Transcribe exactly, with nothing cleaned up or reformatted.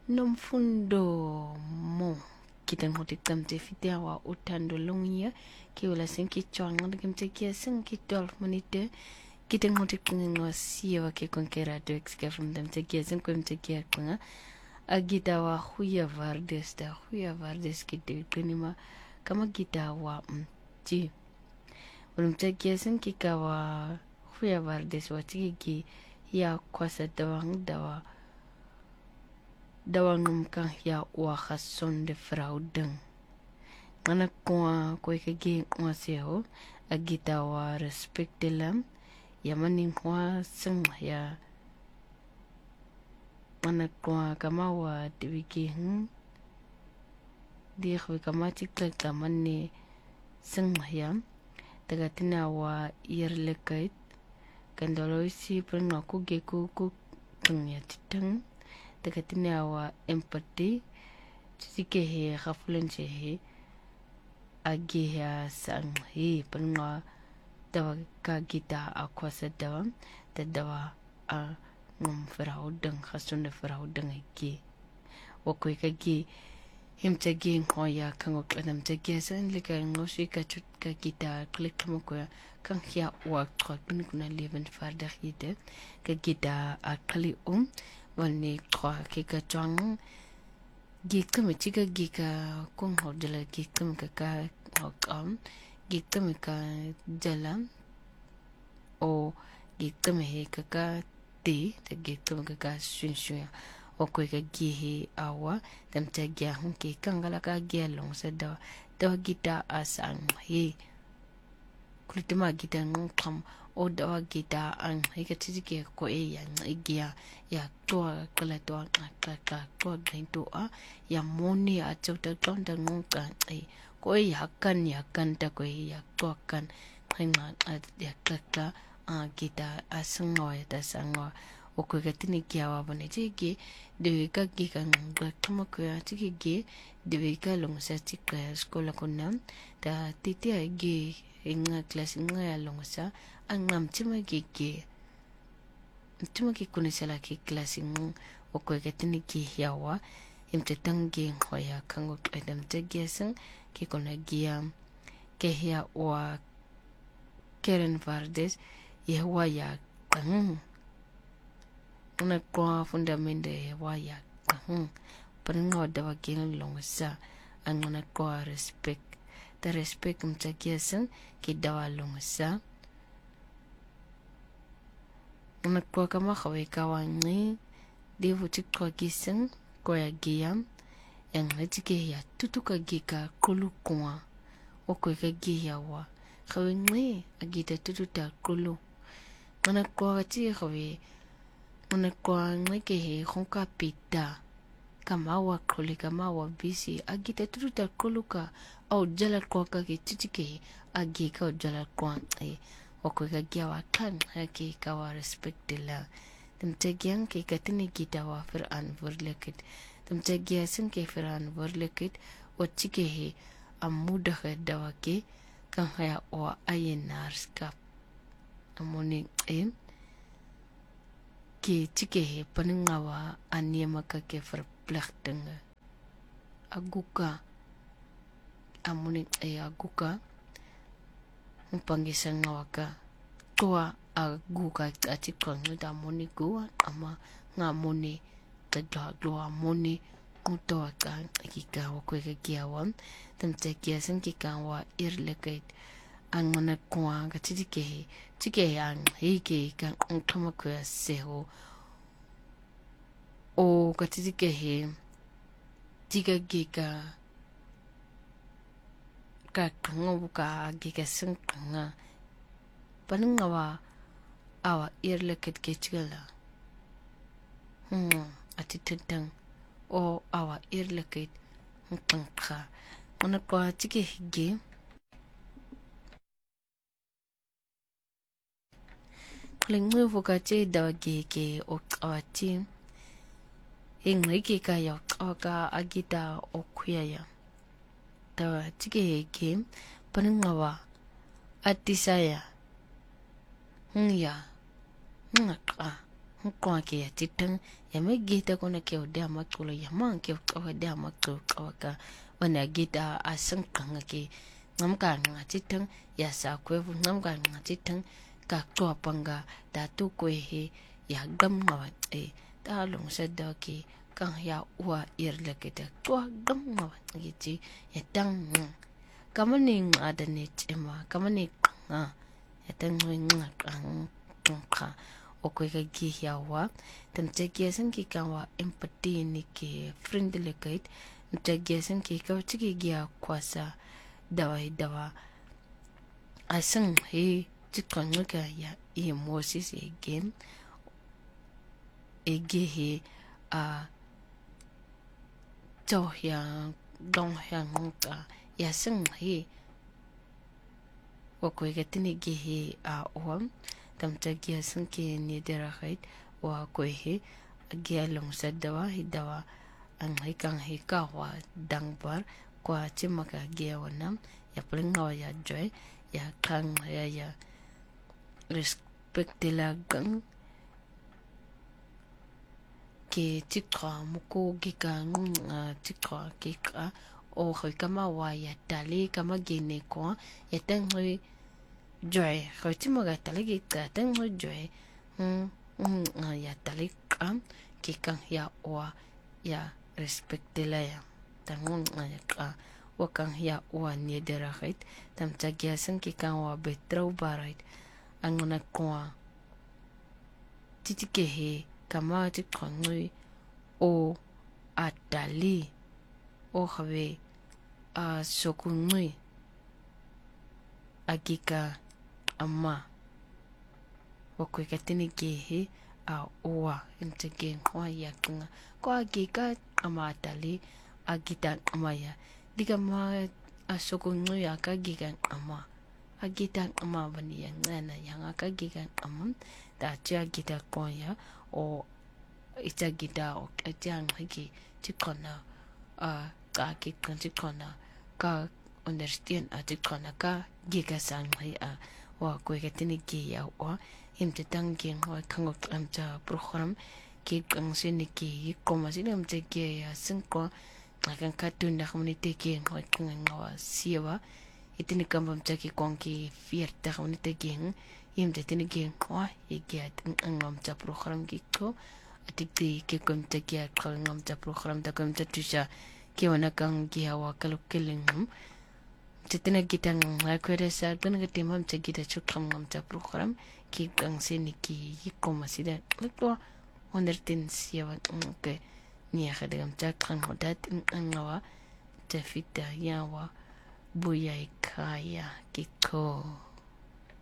nomfundo mo kita ngoti kamte fitia wa utando longia ki wala senki chwanga de kamte ki senki twelve minute kita ngoti kinga siwa ke konkera to exka from them te ki sen kamte ki kinga agita wa huya vardes da huya vardes ki de kinima kama gita wa mti unamte ki sen ki ka wa huya vardes wa tiki ya kwasa dawang dawa dawang kan ya wa khason de frauden mana kwa kwa kage kwa seo agita wa respect lam ya mani kwa sing ya mana kwa kama wa tibiki hm di khwe kama tikla kama ne sing ya tagatina wa yerlekait kandaloisi prenga ku ge ku ku tnya titang tagatina wa empathy tsike he khaflenche he agi ya sang he prenga dawa ka gita akwasa dawa tadawa a ngum fraudang khasun fraudang ki wakoi ka gi himte gi ngoya kango kladam te gi san lika ngoshi ka chut ka gita klik mo ko kan ya wa tro bin kuna leven farda hide ka gita a kali um wani tro ki ka chang gi kam chi ka gi ka kong ho de la gi kam ka ka ho kam gi kam ka jala o gi kam he ka ka ti te gi kam ka ka shin shin o ko ka gi he awa tam ta gi hun ki kangala ka gi long sa da da gita asang he kulituma gita ngam o da gita an he ka tike ko e ya igia ya to kala to ka ka to gain to a ya moni a chota ton da ngum ka e ko ya kan ya kan ta ko ya to kan khinga ya ka ka a gita asango ya ta sango o ko ka tini kia wa bane tiki de ka ki ka ngba tuma ko ya tiki ge de ka long sa tiki skola ko nam ta titi a ge inga klasi nga ya long sa angam tima ge ge tima ki kunisala ki klasi ng o ko ka tini ki ya wa imte tangi ho ya kango edam te ge sang ki kona gia ke ya wa Karen Vardes ye wa ya kang una kwa fundamente waya hm prengo da wakin longsa angona kwa respect the respect mtakiasan ki dawa longsa una kwa kama khawe kawani devu tikwa kisan kwa ya giyam yang letike ya tutuka gika kulu kwa oko ka giya wa khawe ngi agita tututa kulu una kwa ti khawe una kwa ngeke he khonka pita kama wa khole kama wa bisi agita turuta koluka au jala kwa ka ke titike agi ka jala kwa e okwe ka gya wa kan hake ka wa respect la temte gyang ke katini gita wa fir an verleket temte gya sin ke fir an verleket o tike he amuda ka dawa ke kan haya o ayenar skap amoni e ki tike he paningawa aniema ka ke verplichtinge aguka amuni e aguka mpangisa ngawaka toa aguka atikwa ngita amuni gua ama ngamuni tadwa doa amuni kutoa ka kika wakwe ka kiawan tamte kia sen kika wa irlekait angona kwa ka tike he tike yang hiki kan untama kwa seho o ka tike he tika gika ka kango ka gika sengkanga panungawa awa irleket ke chigala hmm atitentang o awa irleket ngkangka ona kwa tike higi lingwe vokache dawage ke o awati ingwe ka ya ka agita okuya tawa tike ke paningawa atisaya hnya ngaka kwa ke ya titang ya me gita kona ke o dia makulo ya man ke o dia makulo ka wana gita asang kanga ke ngam ka nga titang ya sa kwe ngam ka nga titang ka to panga da tu kwe he ya gam ngawa e ta long sa da ke kang ya wa ir le ke ta to gam ngawa gi ya tang kamani ada ne chema kamani nga ya tang nga kang ka o kwe ka gi ya wa tam che ke san ki ka wa empathy ni ke friendly kait tam che san ki ka chi ki ya kwasa dawa dawa asang he chikon nga ya e moses again ege he a cho ya dong ya ngta ya sang he o ko ga tini ge he a om tam ta ge sang ke ni dera khait wa ko he ge long sa dawa hi dawa ang he kang he ka wa dang bar kwa chimaka ge wanam ya pling no ya joy ya kang ya ya respect la gang ke tikra muko gika ngunga tikra kika o khoi kama wa ya tali kama gene ko ya tangwe joy khoi timo ga tali gika tangwe joy hm hm ya tali kam kika ya wa ya respect la ya tangun ya ka wa kan ya wa ni dera khait tam tagya san kika wa betrau barait angona ko titike he kama tikongwe o atali o khawe a sokungwe agika amma wakwe katini gehe a owa intege kwa yakanga kwa agika ama atali agita amaya diga ma a sokungwe akagika amma agita amma bani yangana yanga akagika amma da cha gita koya o ita gita o ajang hiki tikona a ka ki kan tikona ka understand a tikona ka giga sang hai a wa ko ga tini ki ya wa im te tang gen wa kango am cha program ki kang sin ki ko ma sin am te ki ya sin ko akan ka tun da community ki wa kang wa siwa itini kambam cha ki kong ki fier ta community gen im te tini gen wa i get ngam cha program ki ko atikti ke kom te kia kal ngam ta program ta kom ta tusha ke wana kang ki hawa kalu kelengam tetina kita ngam kwere sa kan ga timam te kita chukam ngam ta program ki kang seni ki ko masida lekwa wondertin siya ke ni ha de ngam ta kan hodat ngawa te fita yawa buya ikaya ki ko